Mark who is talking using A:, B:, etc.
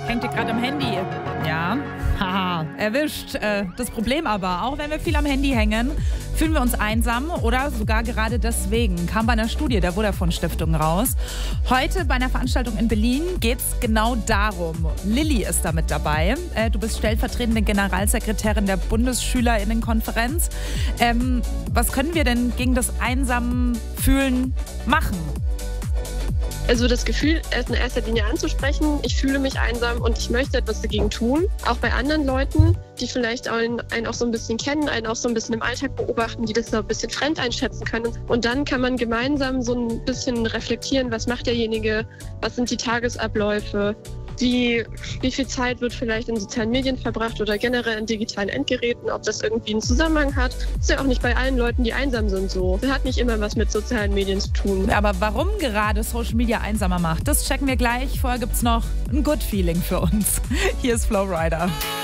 A: Hängt ihr gerade am Handy? Ja. Haha, erwischt. Das Problem aber, auch wenn wir viel am Handy hängen, fühlen wir uns einsam oder sogar gerade deswegen. Kam bei einer Studie der Vodafone Stiftung raus. Heute bei einer Veranstaltung in Berlin geht es genau darum. Lilly ist da mit dabei. Du bist stellvertretende Generalsekretärin der Bundesschülerinnenkonferenz. Was können wir denn gegen das Einsamfühlen machen?
B: Also das Gefühl in erster Linie anzusprechen, ich fühle mich einsam und ich möchte etwas dagegen tun. Auch bei anderen Leuten, die vielleicht einen auch so ein bisschen kennen, einen auch so ein bisschen im Alltag beobachten, die das so ein bisschen fremd einschätzen können. Und dann kann man gemeinsam so ein bisschen reflektieren, was macht derjenige, was sind die Tagesabläufe, wie viel Zeit wird vielleicht in sozialen Medien verbracht oder generell in digitalen Endgeräten, ob das irgendwie einen Zusammenhang hat. Das ist ja auch nicht bei allen Leuten, die einsam sind, so. Das hat nicht immer was mit sozialen Medien zu tun.
A: Aber warum gerade Social Media einsamer macht, das checken wir gleich. Vorher gibt es noch ein Good Feeling für uns. Hier ist Flow Rider.